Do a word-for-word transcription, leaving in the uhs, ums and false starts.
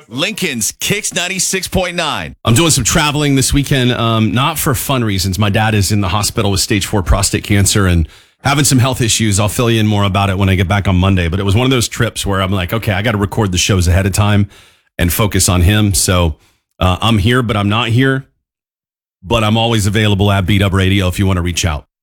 Lincoln's Kicks ninety-six point nine. I'm doing some traveling this weekend, um, not for fun reasons. My dad is in the hospital with stage four prostate cancer and having some health issues. I'll fill you in more about it when I get back on Monday. But it was one of those trips where I'm like, okay, I got to record the shows ahead of time and focus on him. So uh, I'm here, but I'm not here. But I'm always available at Beat Up Radio if you want to reach out.